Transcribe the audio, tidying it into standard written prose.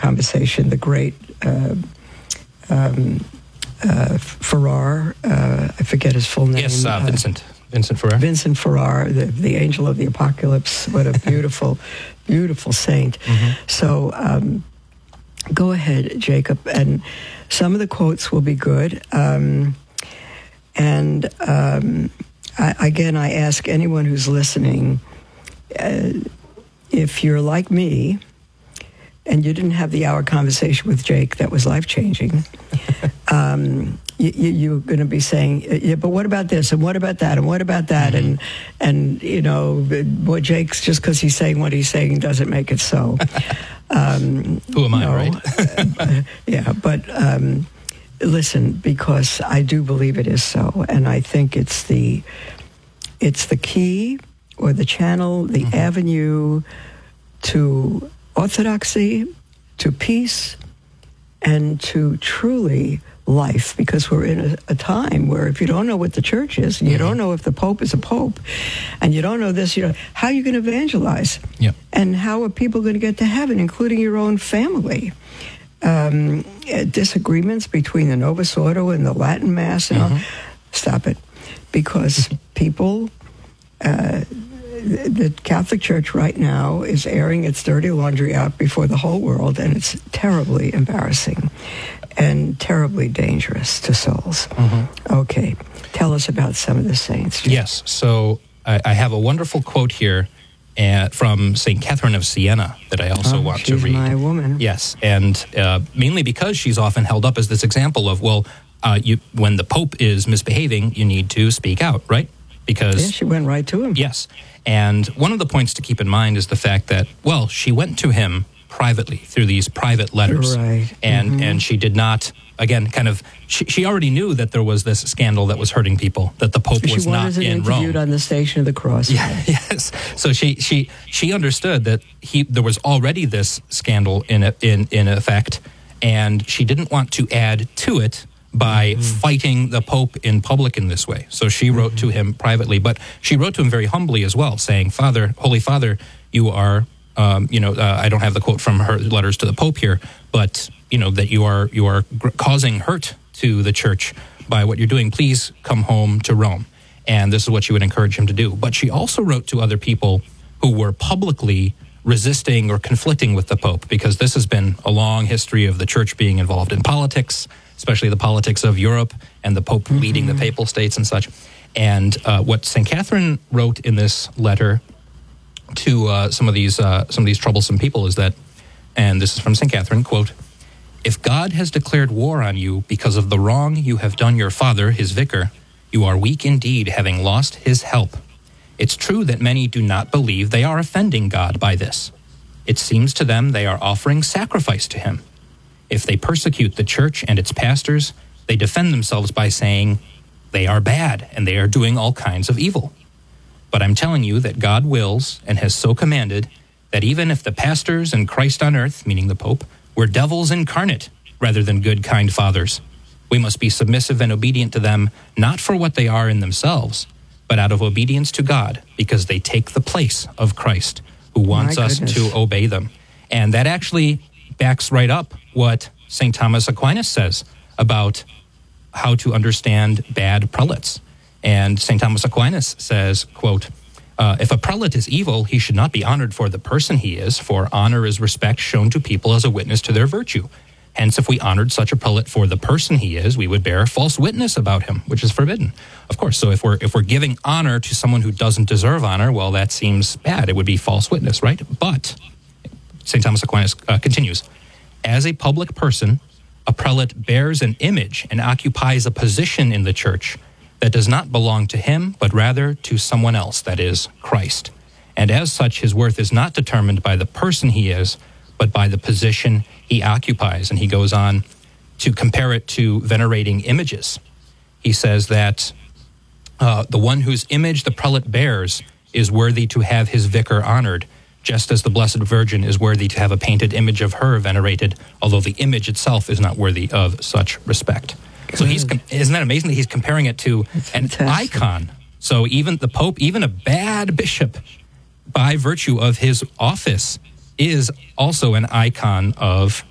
conversation, the great Farrar, I forget his full name. Yes, Vincent Farrar. Vincent Farrar, the angel of the apocalypse. What a beautiful, beautiful saint. So go ahead, Jacob. And some of the quotes will be good. Again, I ask anyone who's listening, if you're like me, and you didn't have the hour conversation with Jake that was life-changing, you're going to be saying, yeah, but what about this, and what about that, and what about that, and you know, what Jake's, just because he's saying what he's saying doesn't make it so. Who am I, right? Yeah, but listen, because I do believe it is so, and I think it's the key, or the channel, the avenue to orthodoxy, to peace, and to truly life, because we're in a time where if you don't know what the church is, and you don't know if the Pope is a Pope, and you don't know this, how are you going to evangelize? Yep. And how are people going to get to heaven, including your own family? Disagreements between the Novus Ordo and the Latin Mass, and all. Stop it. Because people... the Catholic Church right now is airing its dirty laundry out before the whole world, and it's terribly embarrassing and terribly dangerous to souls. Okay, tell us about some of the saints. Yes, so I have a wonderful quote here from St. Catherine of Siena that I also want to read. She's my woman. Yes, and mainly because she's often held up as this example of, when the Pope is misbehaving, you need to speak out, right? Because she went right to him. Yes. And one of the points to keep in mind is the fact that, she went to him privately through these private letters. Right. And she did not, again, she already knew that there was this scandal that was hurting people, that the Pope was not in Rome. Interviewed on the Station of the Cross. Yeah, yes. So she understood that there was already this scandal in effect, and she didn't want to add to it by fighting the Pope in public in this way. So she wrote to him privately, but she wrote to him very humbly as well, saying, Holy Father, you are, I don't have the quote from her letters to the Pope here, but, that you are causing hurt to the Church by what you're doing. Please come home to Rome. And this is what she would encourage him to do. But she also wrote to other people who were publicly resisting or conflicting with the Pope, because this has been a long history of the Church being involved in politics, especially the politics of Europe, and the Pope leading the papal states and such. And what St. Catherine wrote in this letter to some of these troublesome people is that, and this is from St. Catherine, quote, "If God has declared war on you because of the wrong you have done your father, his vicar, you are weak indeed, having lost his help. It's true that many do not believe they are offending God by this. It seems to them they are offering sacrifice to him. If they persecute the church and its pastors, they defend themselves by saying they are bad and they are doing all kinds of evil. But I'm telling you that God wills and has so commanded that even if the pastors and Christ on earth, meaning the Pope, were devils incarnate rather than good, kind fathers, we must be submissive and obedient to them, not for what they are in themselves, but out of obedience to God, because they take the place of Christ, who wants us to obey them." And that actually backs right up what St. Thomas Aquinas says about how to understand bad prelates. And St. Thomas Aquinas says, quote, "If a prelate is evil, he should not be honored for the person he is, for honor is respect shown to people as a witness to their virtue. Hence, if we honored such a prelate for the person he is, we would bear false witness about him, which is forbidden." Of course, so if we're giving honor to someone who doesn't deserve honor, well, that seems bad. It would be false witness, right? But St. Thomas Aquinas continues, "As a public person, a prelate bears an image and occupies a position in the church that does not belong to him, but rather to someone else, that is, Christ. And as such, his worth is not determined by the person he is, but by the position he occupies." And he goes on to compare it to venerating images. He says that the one whose image the prelate bears is worthy to have his vicar honored, just as the Blessed Virgin is worthy to have a painted image of her venerated, although the image itself is not worthy of such respect. Good. So isn't that amazing that he's comparing it to an icon? So even the Pope, even a bad bishop, by virtue of his office, is also an icon of